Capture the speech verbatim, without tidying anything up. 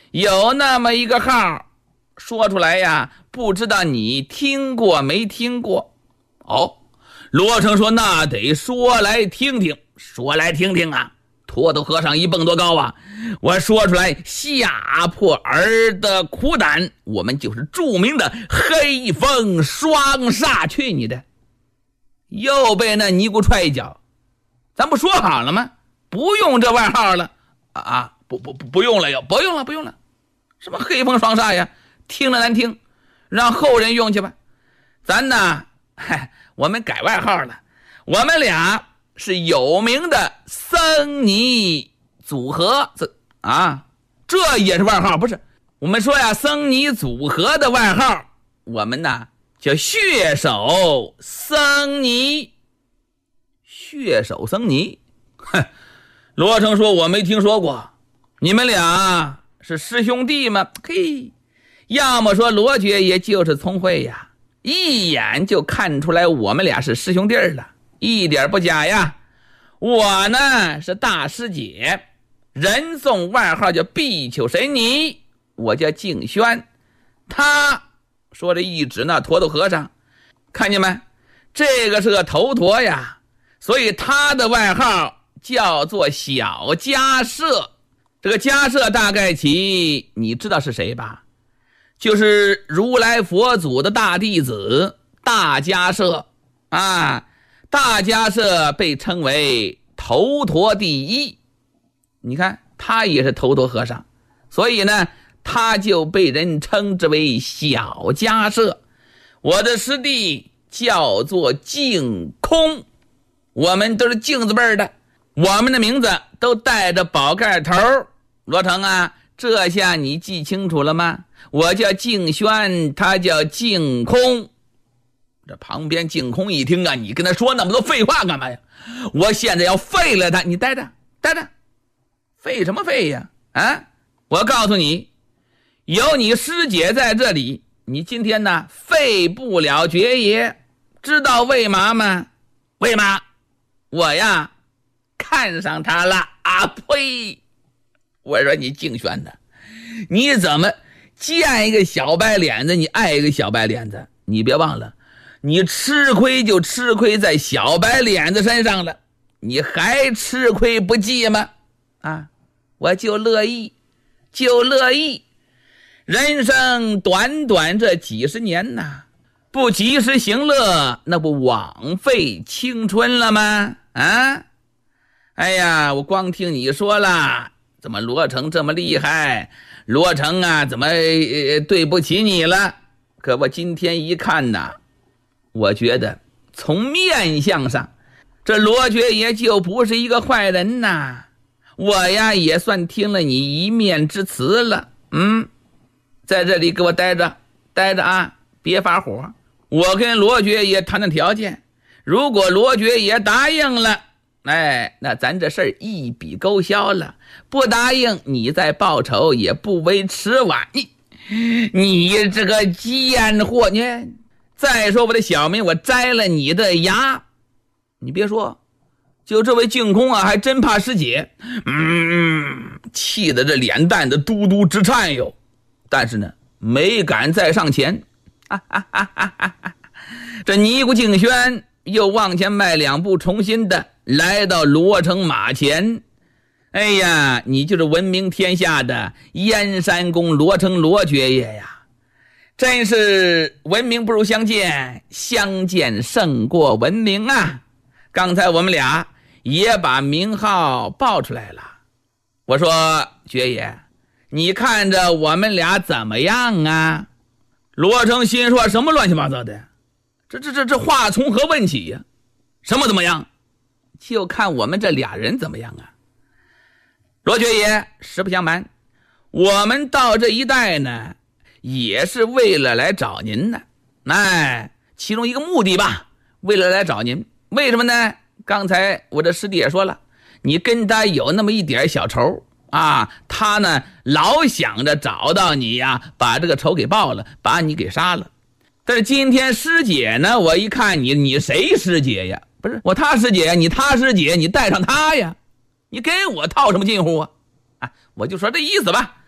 有那么一个号，说出来呀，不知道你听过没听过。哦，罗成说那得说来听听，说来听听啊。秃头和尚一蹦多高啊，我说出来吓破儿的苦胆，我们就是著名的黑风双煞，去你的！又被那尼姑踹一脚。咱不说好了吗？不用这外号了啊！不不不不用了，又不用了，不用了。什么黑风双煞呀，听着难听，让后人用去吧。咱呢，嗨，我们改外号了，我们俩是有名的僧尼组合，这啊，这也是外号，不是？我们说呀，僧尼组合的外号，我们呢叫血手僧尼。血手僧尼，哼，罗成说我没听说过，你们俩是师兄弟吗？嘿，要么说罗爵爷就是聪慧呀，一眼就看出来我们俩是师兄弟了，一点不假呀。我呢是大师姐，人送外号叫碧丘神尼，我叫静轩。他说着一指那驼头和尚，看见没？这个是个头陀呀，所以他的外号叫做小迦摄。这个迦摄大概其你知道是谁吧？就是如来佛祖的大弟子大迦摄啊。大迦摄被称为头陀第一，你看他也是头陀和尚，所以呢他就被人称之为小迦摄。我的师弟叫做净空，我们都是净字辈的，我们的名字都带着宝盖头。罗成啊，这下你记清楚了吗？我叫净轩，他叫净空。这旁边净空一听啊，你跟他说那么多废话干嘛呀？我现在要废了他，你待着待着，废什么废呀？啊，我告诉你，有你师姐在这里，你今天呢废不了爵爷，知道为嘛吗？为嘛？我呀看上他了啊！呸！我说你净轩的，你怎么见一个小白脸子你爱一个小白脸子？你别忘了，你吃亏就吃亏在小白脸子身上了，你还吃亏不记吗？啊，我就乐意，就乐意。人生短短这几十年呐，不及时行乐，那不枉费青春了吗？啊，哎呀，我光听你说了，怎么罗成这么厉害？罗成啊，怎么、呃、对不起你了？可我今天一看呐，我觉得从面相上，这罗爵爷就不是一个坏人呐。我呀也算听了你一面之词了，嗯，在这里给我待着，待着啊，别发火。我跟罗爵爷谈谈条件，如果罗爵爷答应了，哎，那咱这事儿一笔勾销了。不答应，你再报仇也不为迟晚。你你这个贱货，你再说我的小名，我摘了你的牙。你别说，就这位净空啊，还真怕师姐，嗯，气得这脸蛋子嘟嘟直颤悠，但是呢，没敢再上前。哈哈哈哈哈哈！这尼姑净轩又往前迈两步，重新的来到罗成马前。哎呀，你就是闻名天下的燕山公罗成罗爵爷呀，真是闻名不如相见，相见胜过闻名啊！刚才我们俩也把名号报出来了。我说爵爷，你看着我们俩怎么样啊？罗成心说什么乱七八糟的，这这这这话从何问起呀？什么怎么样？就看我们这俩人怎么样啊？罗爵爷，实不相瞒，我们到这一带呢，也是为了来找您的。哎，其中一个目的吧，为了来找您。为什么呢？刚才我这师弟也说了，你跟他有那么一点小仇啊，他呢老想着找到你呀，把这个仇给报了，把你给杀了。但是今天师姐呢，我一看你，你谁师姐呀？不是我他师姐呀，你他师姐，你带上他呀，你给我套什么近乎啊？啊，我就说这意思吧。